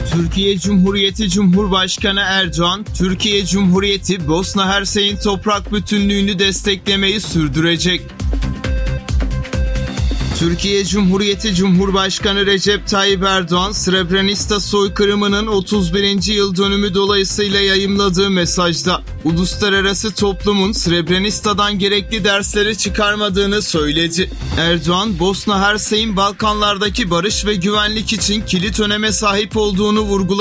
Türkiye Cumhuriyeti Cumhurbaşkanı Erdoğan, Türkiye Cumhuriyeti Bosna Hersek'in toprak bütünlüğünü desteklemeyi sürdürecek. Türkiye Cumhuriyeti Cumhurbaşkanı Recep Tayyip Erdoğan, Srebrenica soykırımının 31. yıl dönümü dolayısıyla yayımladığı mesajda, uluslararası toplumun Srebrenica'dan gerekli dersleri çıkarmadığını söyledi. Erdoğan, Bosna Hersek'in Balkanlardaki barış ve güvenlik için kilit öneme sahip olduğunu vurguladı.